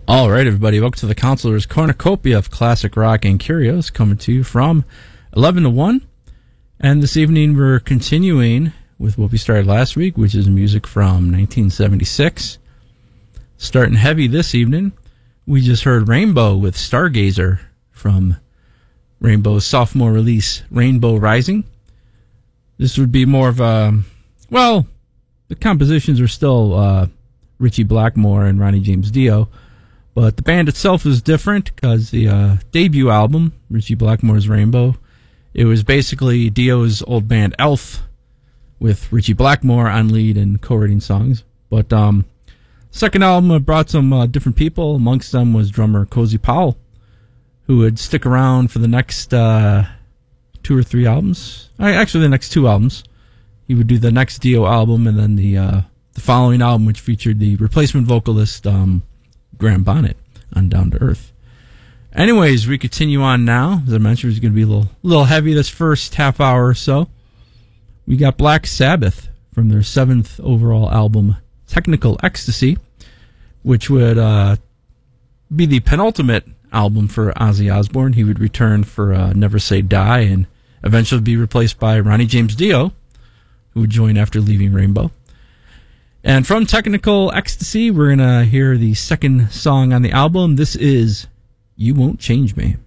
All right, everybody, welcome to the Counselor's Cornucopia of classic rock and curios, coming to you from 11 to 1. And this evening we're continuing with what we started last week, which is music from 1976. Starting heavy this evening, we just heard Rainbow with Stargazer from Rainbow's sophomore release, Rainbow Rising. This would be more of a, well, the compositions are still Ritchie Blackmore and Ronnie James Dio, but the band itself is different because the debut album, Ritchie Blackmore's Rainbow, it was basically Dio's old band Elf with Ritchie Blackmore on lead and co-writing songs. But second album brought some different people. Amongst them was drummer Cozy Powell, who would stick around for the next 2 or 3 albums. Actually, the next 2 albums. He would do the next Dio album and then the following album, which featured the replacement vocalist Graham Bonnet on Down to Earth. Anyways, we continue on now. As I mentioned, it's going to be a little heavy this first half hour or so. We got Black Sabbath from their 7th overall album, Technical Ecstasy, which would be the penultimate album for Ozzy Osbourne. He would return for Never Say Die and eventually be replaced by Ronnie James Dio, who would join after leaving Rainbow. And from Technical Ecstasy, we're going to hear the second song on the album. This is You Won't Change Me.